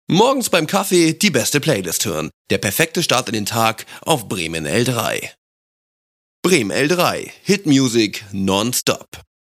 Morgens beim Kaffee die beste Playlist hören. Der perfekte Start in den Tag auf Bremen L3. Bremen L3. Hit Music nonstop.